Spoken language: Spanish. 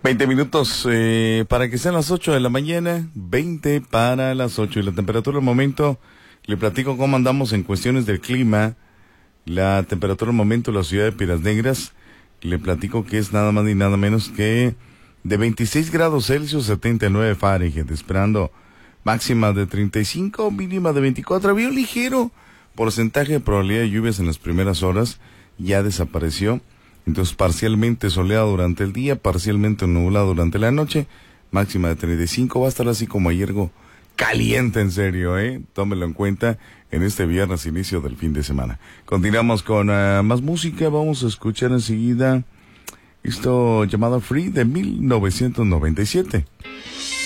20 minutos para que sean las 8 de la mañana, 20 para las 8. Y la temperatura al momento, le platico cómo andamos en cuestiones del clima. La temperatura al momento en la ciudad de Piedras Negras, le platico que es nada más ni nada menos que de 26 grados Celsius, 79 Fahrenheit, esperando máxima de 35, mínima de 24. Había un ligero porcentaje de probabilidad de lluvias en las primeras horas, ya desapareció. Entonces parcialmente soleado durante el día, parcialmente nublado durante la noche, máxima de 35, va a estar así como ayer, caliente en serio, tómelo en cuenta en este viernes, inicio del fin de semana. Continuamos con más música, vamos a escuchar enseguida esto llamado Free de 1997.